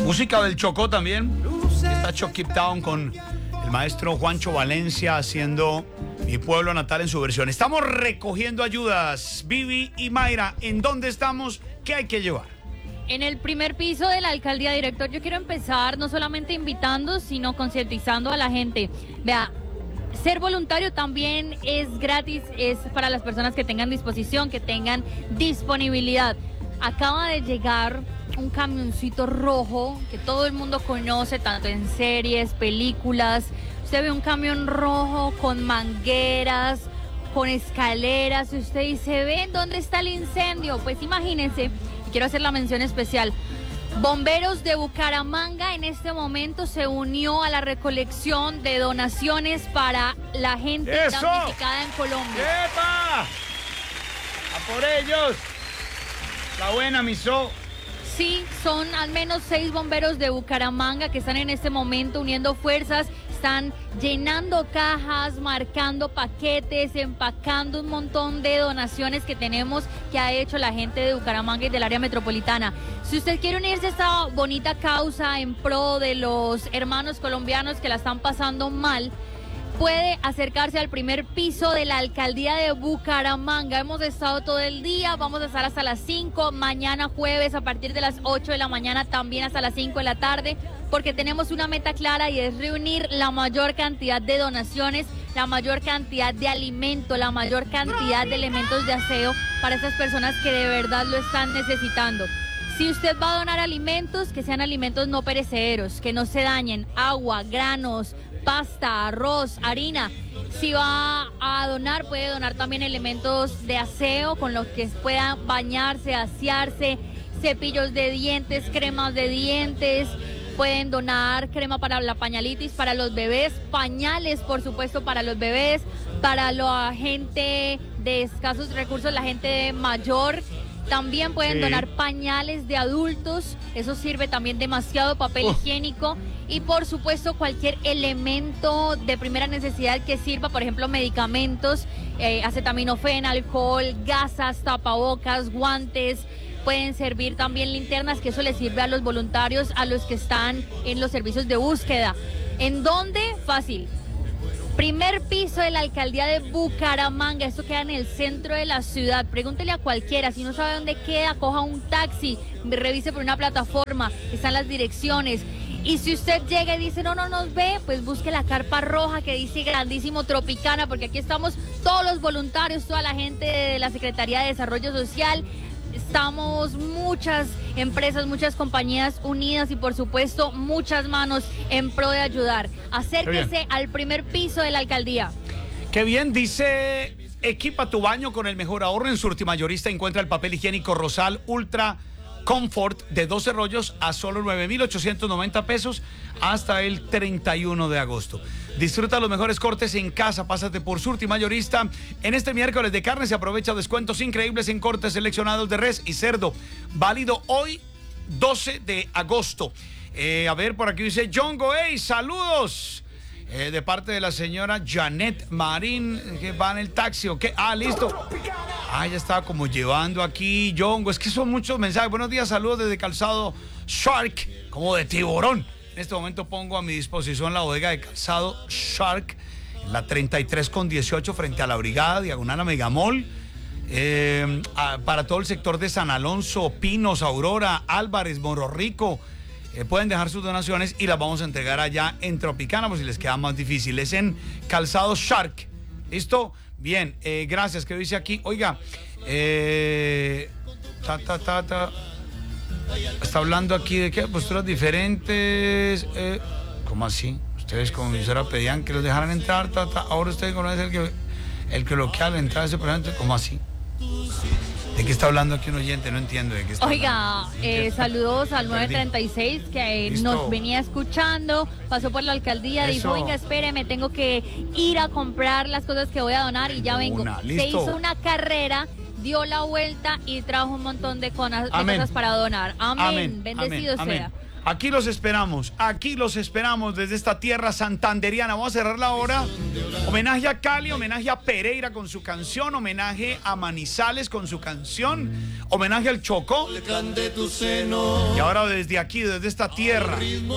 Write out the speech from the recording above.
Música del Chocó también. Está Chucky Town con el maestro Juancho Valencia haciendo Mi Pueblo Natal en su versión. Estamos recogiendo ayudas. Vivi y Mayra, ¿en dónde estamos? ¿Qué hay que llevar? En el primer piso de la alcaldía, director, yo quiero empezar no solamente invitando, sino concientizando a la gente. Vea, ser voluntario también es gratis, es para las personas que tengan disposición, que tengan disponibilidad. Acaba de llegar un camioncito rojo que todo el mundo conoce, tanto en series, películas. Usted ve un camión rojo con mangueras, con escaleras, y usted dice, ¿ven dónde está el incendio? Pues imagínense, y quiero hacer la mención especial, Bomberos de Bucaramanga en este momento se unió a la recolección de donaciones para la gente damnificada en Colombia. ¡Epa! ¡A por ellos! La buena, miso. Sí, son al menos 6 bomberos de Bucaramanga que están en este momento uniendo fuerzas, están llenando cajas, marcando paquetes, empacando un montón de donaciones que tenemos que ha hecho la gente de Bucaramanga y del área metropolitana. Si usted quiere unirse a esta bonita causa en pro de los hermanos colombianos que la están pasando mal, puede acercarse al primer piso de la alcaldía de Bucaramanga. Hemos estado todo el día, vamos a estar hasta las 5, mañana jueves a partir de las 8 de la mañana también hasta las 5 de la tarde, porque tenemos una meta clara y es reunir la mayor cantidad de donaciones, la mayor cantidad de alimento, la mayor cantidad de elementos de aseo para estas personas que de verdad lo están necesitando. Si usted va a donar alimentos, que sean alimentos no perecederos, que no se dañen, agua, granos, pasta, arroz, harina. Si va a donar, puede donar también elementos de aseo con los que pueda bañarse, asearse, cepillos de dientes, cremas de dientes. Pueden donar crema para la pañalitis para los bebés, pañales, por supuesto, para los bebés, para la gente de escasos recursos, la gente mayor. También pueden donar pañales de adultos, eso sirve también demasiado, papel higiénico y por supuesto cualquier elemento de primera necesidad que sirva, por ejemplo medicamentos, acetaminofén, alcohol, gasas, tapabocas, guantes. Pueden servir también linternas, que eso les sirve a los voluntarios, a los que están en los servicios de búsqueda. ¿En dónde? Fácil. Primer piso de la alcaldía de Bucaramanga, esto queda en el centro de la ciudad. Pregúntele a cualquiera, si no sabe dónde queda, coja un taxi, revise por una plataforma, están las direcciones. Y si usted llega y dice, no nos ve, pues busque la carpa roja que dice Grandísimo Tropicana, porque aquí estamos todos los voluntarios, toda la gente de la Secretaría de Desarrollo Social. Estamos muchas empresas, muchas compañías unidas y por supuesto muchas manos en pro de ayudar. Acérquese al primer piso de la alcaldía. Qué bien, dice, equipa tu baño con el mejor ahorro. En Surtimayorista encuentra el papel higiénico Rosal Ultra Comfort de 12 rollos a solo 9,890 pesos hasta el 31 de agosto. Disfruta los mejores cortes en casa, pásate por Surtimayorista. En este miércoles de carne se aprovecha descuentos increíbles en cortes seleccionados de res y cerdo. Válido hoy, 12 de agosto. A ver, por aquí dice John Goey, saludos. De parte de la señora Janet Marín, que va en el taxi, ¿o qué? Ah, listo. Ah, ya estaba como llevando aquí, Jongo. Es que son muchos mensajes. Buenos días, saludos desde Calzado Shark, como de tiburón. En este momento pongo a mi disposición la bodega de Calzado Shark, en la 33 con 18 frente a la Brigada, diagonal a Megamol. Para todo el sector de San Alonso, Pinos, Aurora, Álvarez, Morro Rico. Pueden dejar sus donaciones y las vamos a entregar allá en Tropicana, por si les queda más difícil. Es en Calzado Shark. ¿Listo? Bien, gracias. ¿Qué dice aquí? Oiga, está hablando aquí de qué posturas diferentes. ¿Cómo así? Ustedes como emisora pedían que los dejaran entrar. Ahora ustedes conocen el que bloquea la entrada de ese programa. ¿Cómo así? ¿De qué está hablando aquí un oyente? No entiendo de qué está hablando. Saludos al 936 que nos venía escuchando, pasó por la alcaldía, dijo, oiga, espéreme, tengo que ir a comprar las cosas que voy a donar y ya vengo. Se hizo una carrera, dio la vuelta y trajo un montón de cosas para donar. Amén. Bendecido sea. Aquí los esperamos desde esta tierra santanderiana. Vamos a cerrar la hora. Homenaje a Cali, homenaje a Pereira con su canción, homenaje a Manizales con su canción, homenaje al Chocó. Y ahora desde aquí, desde esta tierra,